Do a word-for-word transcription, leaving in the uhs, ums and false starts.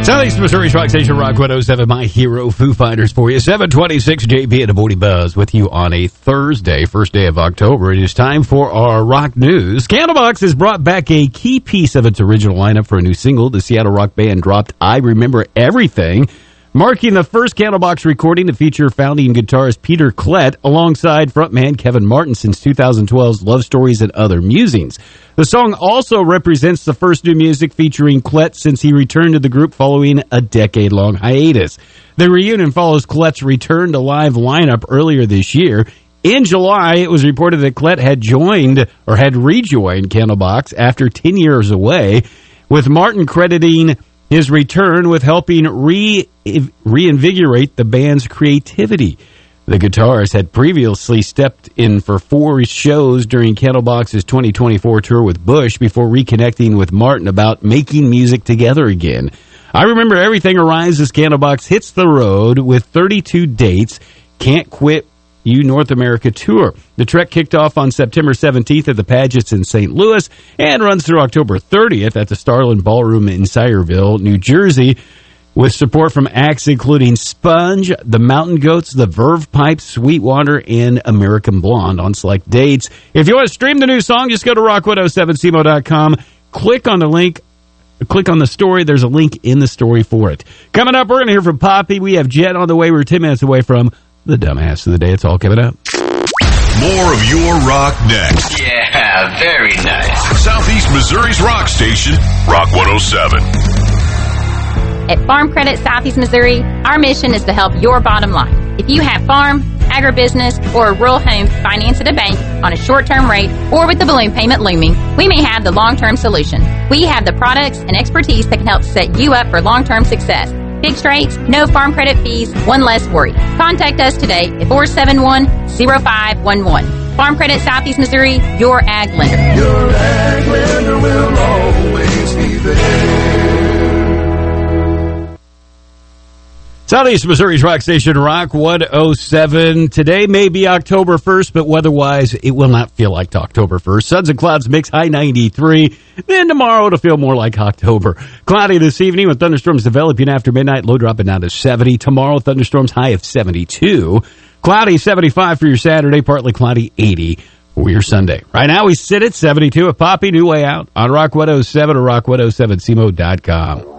Southeast Missouri's Rock Station, Rock one oh seven, My Hero, Foo Fighters for you. seven twenty-six, J P and the Morning Buzz with you on a Thursday, first day of October. It is time for our rock news. Candlebox has brought back a key piece of its original lineup for a new single. The Seattle rock band dropped I Remember Everything, marking the first Candlebox recording to feature founding guitarist Peter Klett alongside frontman Kevin Martin since two thousand twelve's Love Stories and Other Musings. The song also represents the first new music featuring Klett since he returned to the group following a decade-long hiatus. The reunion follows Klett's return to live lineup earlier this year. In July, it was reported that Klett had joined or had rejoined Candlebox after ten years away, with Martin crediting his return with helping re- reinvigorate the band's creativity. The guitarist had previously stepped in for four shows during Candlebox's twenty twenty-four tour with Bush before reconnecting with Martin about making music together again. I Remember Everything arrives as Candlebox hits the road with thirty-two dates. Can't Quit You North America Tour. The trek kicked off on September seventeenth at the Pagets in Saint Louis and runs through October thirtieth at the Starland Ballroom in Siderville, New Jersey, with support from acts including Sponge, the Mountain Goats, the Verve Pipe, Sweetwater, and American Blonde on select dates. If you want to stream the new song, just go to rock one oh seven c m o dot com. Click on the link. Click on the story. There's a link in the story for it. Coming up, we're going to hear from Poppy. We have Jet on the way. We're ten minutes away from the dumbass of the day. It's all coming up. More of your rock next. Yeah, very nice. Southeast Missouri's rock station, Rock one oh seven. At Farm Credit Southeast Missouri, our mission is to help your bottom line. If you have farm, agribusiness, or a rural home financed at a bank on a short-term rate or with the balloon payment looming, we may have the long-term solution. We have the products and expertise that can help set you up for long-term success. Fixed rates, no farm credit fees, one less worry. Contact us today at four seven one, oh five one one. Farm Credit Southeast Missouri, your ag lender. Your ag lender will always be there. Southeast Missouri's rock station, Rock one oh seven. Today may be October first, but weather-wise, it will not feel like October first. Suns and clouds mix, high ninety-three. Then tomorrow, it'll feel more like October. Cloudy this evening with thunderstorms developing after midnight, low dropping down to seventy. Tomorrow, thunderstorms high of seventy-two. Cloudy seventy-five for your Saturday, partly cloudy eighty for your Sunday. Right now, we sit at seventy-two at Poppy, New Way Out on Rock one oh seven or rock one oh seven c m o dot com.